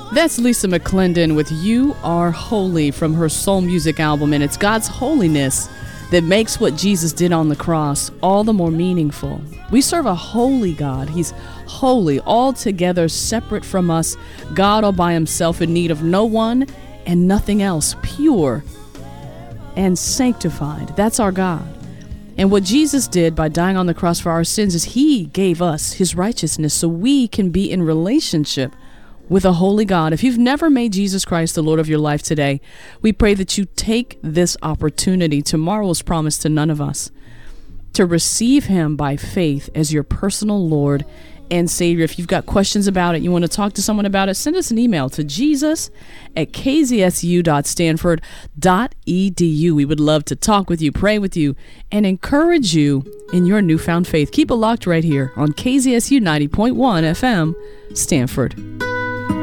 That's Lisa McClendon with You Are Holy from her soul music album, and it's God's holiness that makes what Jesus did on the cross all the more meaningful. We serve a holy God. He's holy, altogether separate from us, God all by himself, in need of no one and nothing else, pure and sanctified. That's our God. And what Jesus did by dying on the cross for our sins is he gave us his righteousness so we can be in relationship with a holy God. If you've never made Jesus Christ the Lord of your life today, we pray that you take this opportunity. Tomorrow is promised to none of us, to receive him by faith as your personal Lord and Savior. If you've got questions about it, you want to talk to someone about it, send us an email to jesus@kzsu.stanford.edu. We would love to talk with you, pray with you, and encourage you in your newfound faith. Keep it locked right here on KZSU 90.1 FM, Stanford.